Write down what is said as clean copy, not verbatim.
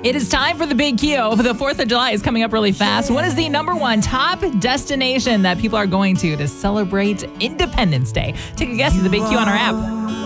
It is time for the Big Q. The 4th of July is coming up really fast. What is the number one top destination that people are going to celebrate Independence Day? Take a guess at the Big Q on our app.